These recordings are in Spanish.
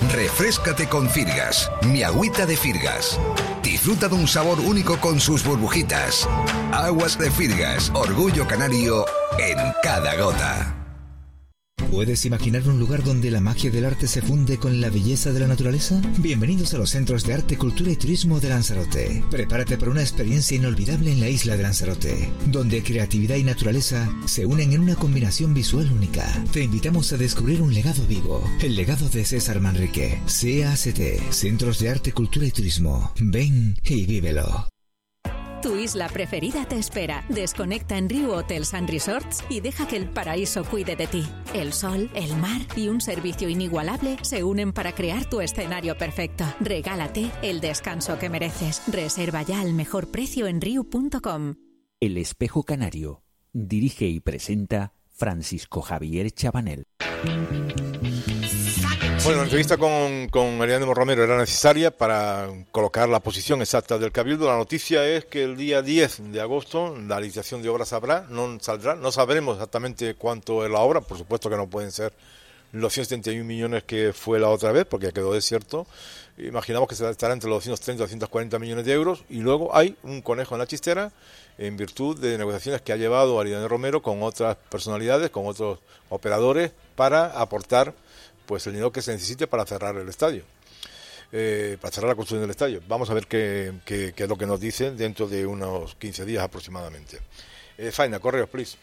Refréscate con Firgas, mi agüita de Firgas. Disfruta de un sabor único con sus burbujitas. Aguas de Firgas, orgullo canario en cada gota. ¿Puedes imaginar un lugar donde la magia del arte se funde con la belleza de la naturaleza? Bienvenidos a los Centros de Arte, Cultura y Turismo de Lanzarote. Prepárate para una experiencia inolvidable en la isla de Lanzarote, donde creatividad y naturaleza se unen en una combinación visual única. Te invitamos a descubrir un legado vivo, el legado de César Manrique. CACT, Centros de Arte, Cultura y Turismo. Ven y vívelo. Tu isla preferida te espera. Desconecta en Riu Hotels and Resorts y deja que el paraíso cuide de ti. El sol, el mar y un servicio inigualable se unen para crear tu escenario perfecto. Regálate el descanso que mereces. Reserva ya al mejor precio en riu.com. El Espejo Canario. Dirige y presenta Francisco Javier Chabanel. Bueno, la entrevista con Mariano Romero era necesaria para colocar la posición exacta del Cabildo. La noticia es que el día 10 de agosto la licitación de obras saldrá. No sabremos exactamente cuánto es la obra, por supuesto que no pueden ser los 171 millones que fue la otra vez, porque quedó desierto. Imaginamos que estará entre los 230 y 240 millones de euros, y luego hay un conejo en la chistera en virtud de negociaciones que ha llevado Mariano Romero con otras personalidades, con otros operadores, para aportar pues el dinero que se necesite para cerrar el estadio, para cerrar la construcción del estadio. Vamos a ver qué es lo que nos dicen dentro de unos 15 días aproximadamente. Faina, correos, please.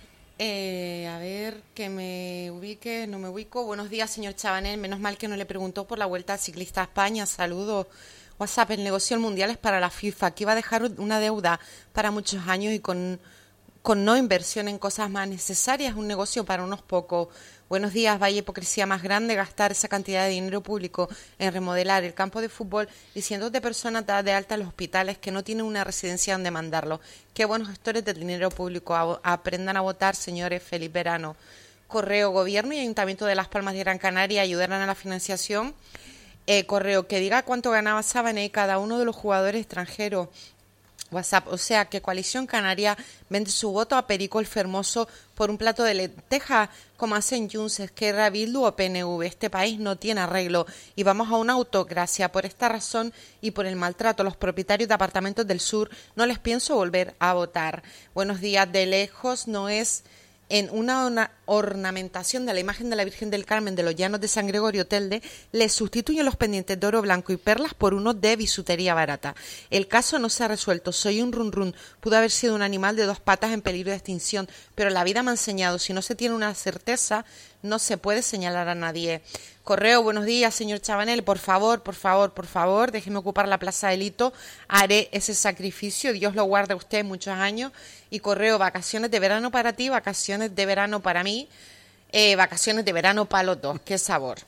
A ver, que me ubique, no me ubico. Buenos días, señor Chabanel. Menos mal que no le preguntó por la Vuelta Ciclista a España. Saludos. WhatsApp, el negocio del Mundial es para la FIFA, que iba a dejar una deuda para muchos años y con no inversión en cosas más necesarias, un negocio para unos pocos. Buenos días, vaya hipocresía más grande gastar esa cantidad de dinero público en remodelar el campo de fútbol y cientos de personas dadas de alta en los hospitales que no tienen una residencia donde mandarlo. Qué buenos gestores del dinero público. Aprendan a votar, señores. Feliz verano. Correo, Gobierno y Ayuntamiento de Las Palmas de Gran Canaria ayudarán a la financiación. Correo, que diga cuánto ganaba Sabané cada uno de los jugadores extranjeros. WhatsApp, o sea que Coalición Canaria vende su voto a Perico el Fermoso por un plato de lentejas, como hacen Junts, Esquerra, Bildu o PNV. Este país no tiene arreglo y vamos a una autocracia. Por esta razón y por el maltrato a los propietarios de apartamentos del sur, no les pienso volver a votar. Buenos días. De lejos no es en una ornamentación de la imagen de la Virgen del Carmen de los Llanos de San Gregorio Telde, le sustituyen los pendientes de oro blanco y perlas por unos de bisutería barata. El caso no se ha resuelto. Soy un run. Pudo haber sido un animal de dos patas en peligro de extinción, pero la vida me ha enseñado, si no se tiene una certeza, no se puede señalar a nadie. Correo, buenos días, señor Chabanel, por favor, déjeme ocupar la Plaza del Hito, haré ese sacrificio, Dios lo guarde a usted muchos años. Y correo, vacaciones de verano para ti, vacaciones de verano para mí, vacaciones de verano para los dos, qué sabor.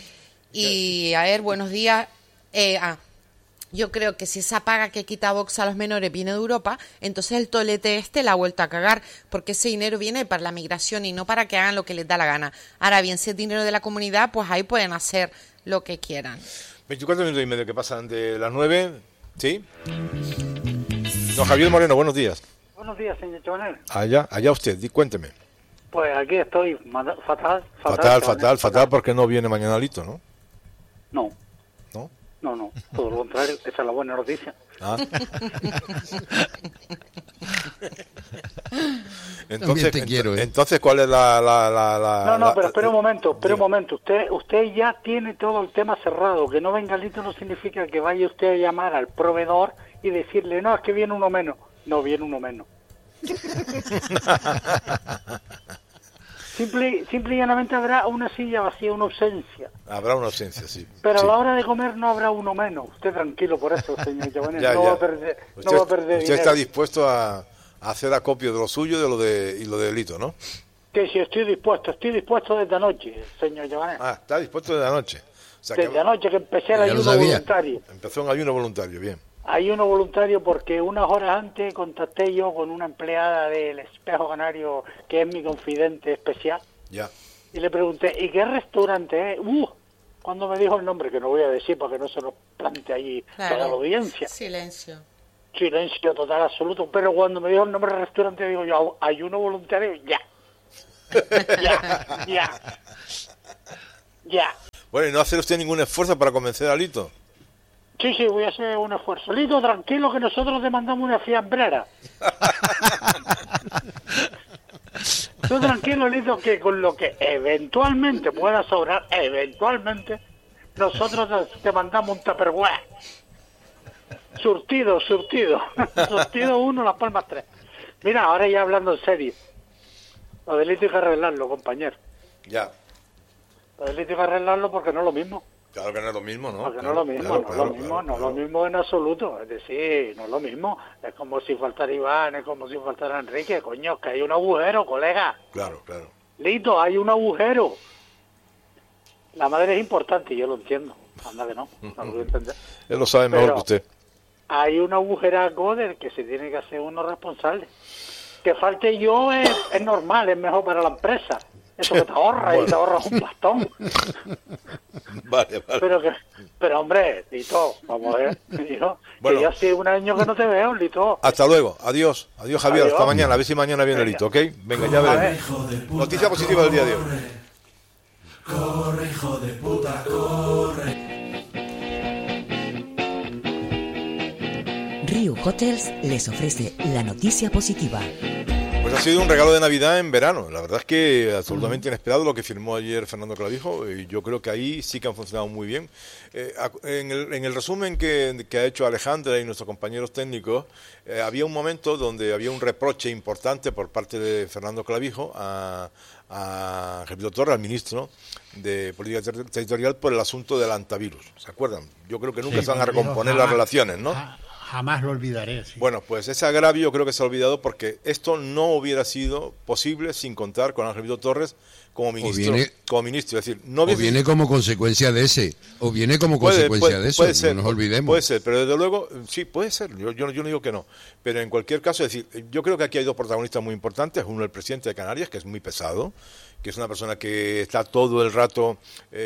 Y a ver, buenos días, yo creo que si esa paga que quita Vox a los menores viene de Europa, entonces el tolete la ha vuelto a cagar, porque ese dinero viene para la migración y no para que hagan lo que les da la gana. Ahora bien, si es dinero de la comunidad, pues ahí pueden hacer lo que quieran. 24 minutos y medio que pasan de las 9, ¿sí? Don Javier Moreno, buenos días. Buenos días, señor Chabanel. Allá usted, cuénteme. Pues aquí estoy, fatal, porque no viene mañana Lito, ¿no? No, todo lo contrario, esa es la buena noticia. Entonces, te quiero, entonces, ¿cuál es la No, pero espera un momento, usted ya tiene todo el tema cerrado, que no venga Lito no significa que vaya usted a llamar al proveedor y decirle, no, es que viene uno menos. No, viene uno menos. Simple y llanamente habrá una silla vacía, una ausencia. Habrá una ausencia, sí. Pero sí. A la hora de comer no habrá uno menos. Usted tranquilo por eso, señor Chabanel. No va a perder usted dinero. Está dispuesto a hacer acopio de lo suyo y lo de Lito, ¿no? Que si estoy dispuesto desde anoche, señor Chabanel. Está dispuesto desde anoche. O sea, desde anoche que empecé el ayuno voluntario. Empezó un ayuno voluntario, bien. Ayuno voluntario porque unas horas antes contacté yo con una empleada del Espejo Canario, que es mi confidente especial. Ya. Y le pregunté, ¿y qué restaurante es? Cuando me dijo el nombre, que no voy a decir para que no se nos plante allí toda la audiencia. Silencio total, absoluto. Pero cuando me dijo el nombre del restaurante, digo yo, ayuno voluntario, ya. Bueno, ¿y no hace usted ningún esfuerzo para convencer a Lito? Sí, voy a hacer un esfuerzo. Lito, tranquilo que nosotros te mandamos una fiambrera. Tú tranquilo, Lito, que con lo que eventualmente pueda sobrar, nosotros te mandamos un Tupperware. Surtido. Surtido 1, Las Palmas 3. Mira, ahora ya hablando en serio. Lo de Lito hay que arreglarlo, compañero. Ya. Lo de Lito hay que arreglarlo porque no es lo mismo. Claro que no es lo mismo, ¿no? Porque no es lo mismo, no es lo mismo en absoluto. Es decir, no es lo mismo. Es como si faltara Iván, es como si faltara Enrique. Coño, que hay un agujero, colega. Claro. Lito, hay un agujero. La madre es importante, yo lo entiendo. Anda que no lo voy a entender. Él lo sabe mejor que usted. Hay un agujeraco del que se tiene que hacer uno responsable. Que falte yo es normal, es mejor para la empresa. Eso que te ahorras y te ahorras un bastón. Vale. Pero hombre, Lito, vamos a ver. Lito, Bueno. que yo hace un año que no te veo, Lito. Hasta luego. Adiós, Javier. Adiós. Hasta mañana. A ver si mañana viene Lito, ¿ok? Venga, ya veremos. Noticia positiva del día de hoy. Corre, hijo de puta, corre. Riu Hotels les ofrece la noticia positiva. Pues ha sido un regalo de Navidad en verano. La verdad es que absolutamente inesperado lo que firmó ayer Fernando Clavijo, y yo creo que ahí sí que han funcionado muy bien. En el resumen que ha hecho Alejandra y nuestros compañeros técnicos, había un momento donde había un reproche importante por parte de Fernando Clavijo a Ángel Torres, al ministro de Política Territorial, por el asunto del antivirus. ¿Se acuerdan? Yo creo que nunca se van a recomponer las relaciones, ¿no? Jamás lo olvidaré. Sí. Bueno, pues ese agravio creo que se ha olvidado, porque esto no hubiera sido posible sin contar con Ángel Torres como ministro. Es decir, no viene como consecuencia de ese, o viene como consecuencia de eso, puede ser, no nos olvidemos. Puede ser, pero desde luego, sí, puede ser, yo no digo que no, pero en cualquier caso, es decir, yo creo que aquí hay dos protagonistas muy importantes. Uno, el presidente de Canarias, que es muy pesado, que es una persona que está todo el rato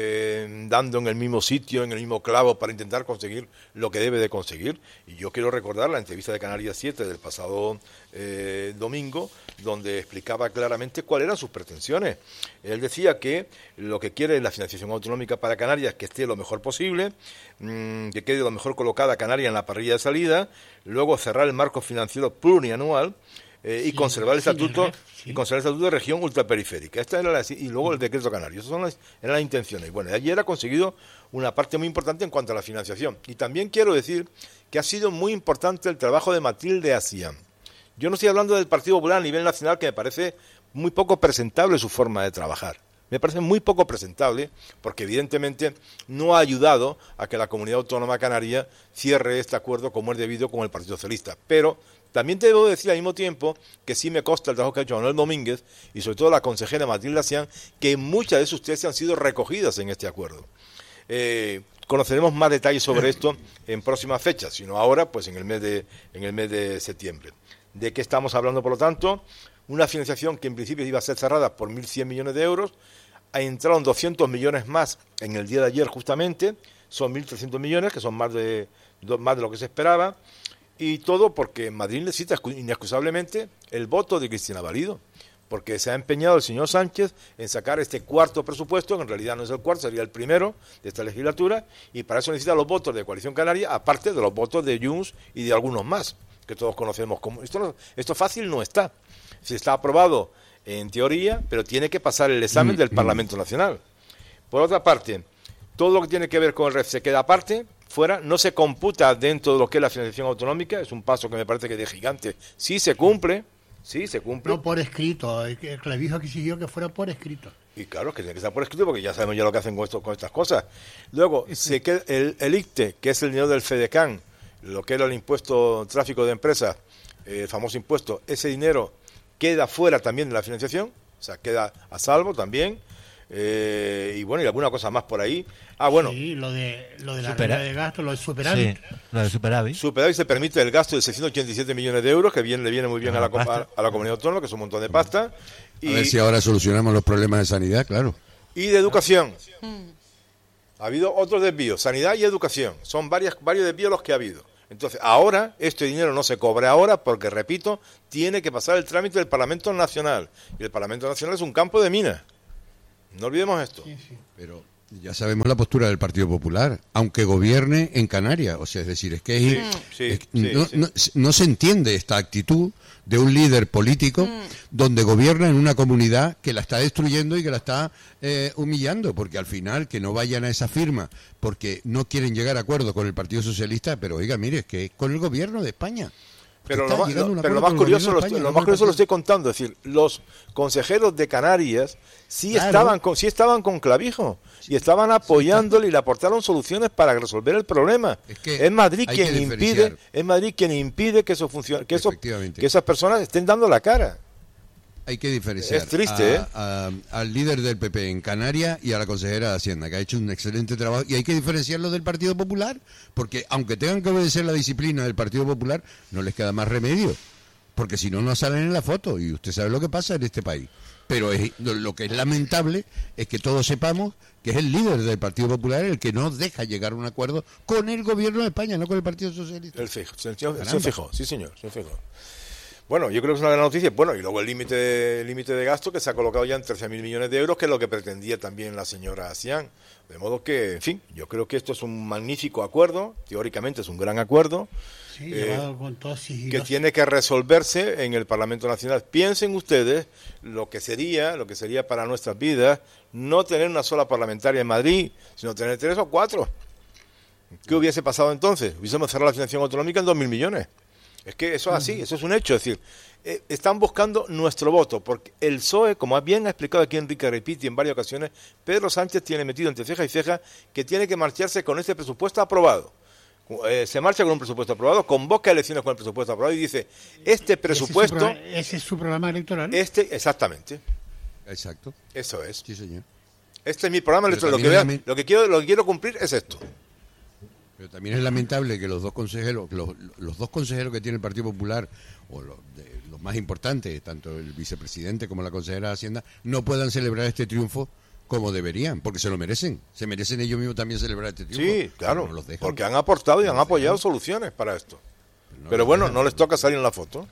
dando en el mismo sitio, en el mismo clavo, para intentar conseguir lo que debe de conseguir. Y yo quiero recordar la entrevista de Canarias 7 del pasado domingo, donde explicaba claramente cuáles eran sus pretensiones. Él decía que lo que quiere es la financiación autonómica para Canarias, que esté lo mejor posible, que quede lo mejor colocada Canarias en la parrilla de salida, luego cerrar el marco financiero plurianual, y conservar el estatuto de región ultraperiférica. Esta era y luego el decreto canario. Esas eran las intenciones. Bueno, ayer ha conseguido una parte muy importante en cuanto a la financiación. Y también quiero decir que ha sido muy importante el trabajo de Matilde Asiam. Yo no estoy hablando del Partido Popular a nivel nacional, que me parece muy poco presentable su forma de trabajar. Me parece muy poco presentable, porque evidentemente no ha ayudado a que la Comunidad Autónoma Canaria cierre este acuerdo como es debido con el Partido Socialista. Pero también te debo decir al mismo tiempo que sí me consta el trabajo que ha hecho Manuel Domínguez y sobre todo la consejera Matilde Asiam, que muchas de sus tesis han sido recogidas en este acuerdo. Conoceremos más detalles sobre esto en próximas fechas, sino ahora, pues en el mes de septiembre. ¿De qué estamos hablando, por lo tanto? Una financiación que en principio iba a ser cerrada por 1.100 millones de euros. Entraron 200 millones más en el día de ayer justamente. Son 1.300 millones, que son más de lo que se esperaba. Y todo porque Madrid necesita inexcusablemente el voto de Cristina Valido, porque se ha empeñado el señor Sánchez en sacar este cuarto presupuesto, que en realidad no es el cuarto, sería el primero de esta legislatura, y para eso necesita los votos de Coalición Canaria, aparte de los votos de Junts y de algunos más, que todos conocemos como... Esto fácil no está. Si está aprobado en teoría, pero tiene que pasar el examen del Parlamento Nacional. Por otra parte, todo lo que tiene que ver con el REF se queda aparte, fuera, no se computa dentro de lo que es la financiación autonómica. Es un paso que me parece que es de gigante. Sí se cumple. No por escrito, el Clavijo exigió que fuera por escrito. Y claro, que tiene que estar por escrito, porque ya sabemos ya lo que hacen con estas cosas. Luego, se queda el ICTE, que es el dinero del FEDECAN, lo que era el impuesto tráfico de empresas, el famoso impuesto, ese dinero queda fuera también de la financiación, o sea, queda a salvo también. Y bueno, y alguna cosa más por ahí. Sí, lo de la regla de gasto, lo de superávit. Sí, lo de superávit. Superávit se permite el gasto de 687 millones de euros, que le viene muy bien a la comunidad autónoma, que es un montón de pasta. A ver si ahora solucionamos los problemas de sanidad, claro. Y de educación. Ha habido otros desvíos, sanidad y educación. Son varios desvíos los que ha habido. Entonces, ahora, este dinero no se cobra ahora porque, repito, tiene que pasar el trámite del Parlamento Nacional. Y el Parlamento Nacional es un campo de minas. No olvidemos esto. Sí. Pero Ya sabemos la postura del Partido Popular, aunque gobierne en Canarias. O sea, es decir, es que no se entiende esta actitud de un líder político donde gobierna en una comunidad que la está destruyendo y que la está humillando, porque al final que no vayan a esa firma porque no quieren llegar a acuerdo con el Partido Socialista, pero oiga, mire, es que es con el gobierno de España. Pero lo más curioso lo estoy contando, es decir, los consejeros de Canarias sí estaban con Clavijo y estaban apoyándole y le aportaron soluciones para resolver el problema. Es Madrid quien impide que eso funcione, que esas personas estén dando la cara. Hay que diferenciar es triste, al líder del PP en Canarias y a la consejera de Hacienda, que ha hecho un excelente trabajo, y hay que diferenciarlo del Partido Popular, porque aunque tengan que obedecer la disciplina del Partido Popular, no les queda más remedio, porque si no, no salen en la foto, y usted sabe lo que pasa en este país. Pero lo que es lamentable es que todos sepamos que es el líder del Partido Popular el que no deja llegar a un acuerdo con el gobierno de España, no con el Partido Socialista. Se fijó, sí señor, se fijó. Bueno, yo creo que es una gran noticia. Bueno, y luego el límite de gasto que se ha colocado ya en 13.000 millones de euros, que es lo que pretendía también la señora Asián. De modo que, en fin, yo creo que esto es un magnífico acuerdo, teóricamente es un gran acuerdo, que tiene que resolverse en el Parlamento Nacional. Piensen ustedes lo que sería para nuestras vidas no tener una sola parlamentaria en Madrid, sino tener 3 o 4. ¿Qué hubiese pasado entonces? Hubiésemos cerrado la financiación autonómica en 2.000 millones. Es que eso es así, eso es un hecho. Es decir, están buscando nuestro voto, porque el PSOE, como bien ha explicado aquí Enrique Repiti en varias ocasiones, Pedro Sánchez tiene metido entre ceja y ceja que tiene que marcharse con este presupuesto aprobado. Se marcha con un presupuesto aprobado, convoca elecciones con el presupuesto aprobado y dice, este presupuesto... ¿Ese es su programa electoral? Exactamente. Exacto. Eso es. Sí, señor. Este es mi programa electoral. Lo que quiero cumplir es esto. Pero también es lamentable que los dos consejeros que tiene el Partido Popular, o los más importantes, tanto el vicepresidente como la consejera de Hacienda, no puedan celebrar este triunfo como deberían, porque se lo merecen. Se merecen ellos mismos también celebrar este triunfo. Sí, claro, no los dejan, porque han aportado y han apoyado soluciones para esto. Pero bueno, no les toca salir en la foto.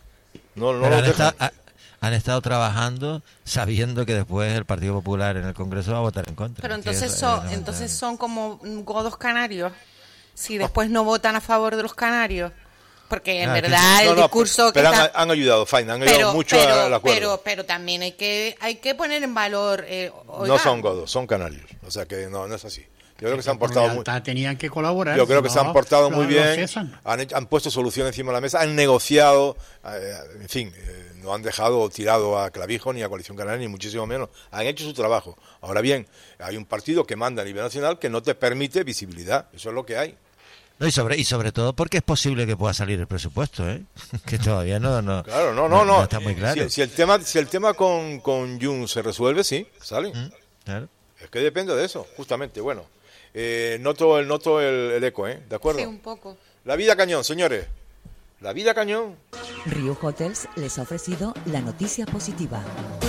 Han estado trabajando sabiendo que después el Partido Popular en el Congreso va a votar en contra. Pero entonces son como godos canarios. Si después no votan a favor de los canarios, porque en verdad el discurso pero han ayudado, Faina, han ayudado mucho al acuerdo. Pero también hay que poner en valor. No son godos, son canarios, o sea que no es así. Yo creo que se han portado muy bien. Tenían que colaborar. Yo creo que se han portado muy bien. Han puesto soluciones encima de la mesa, han negociado, en fin, no han dejado tirado a Clavijo ni a Coalición Canaria, ni muchísimo menos. Han hecho su trabajo. Ahora bien, hay un partido que manda a nivel nacional que no te permite visibilidad. Eso es lo que hay. No, y sobre todo porque es posible que pueda salir el presupuesto, que todavía no claro, no está muy claro. Si el tema con Jun se resuelve, sí, sale. Claro. Es que depende de eso, justamente. Bueno, noto el eco, ¿de acuerdo? Sí, un poco. La vida cañón, señores. La vida cañón. Riu Hotels les ha ofrecido la noticia positiva.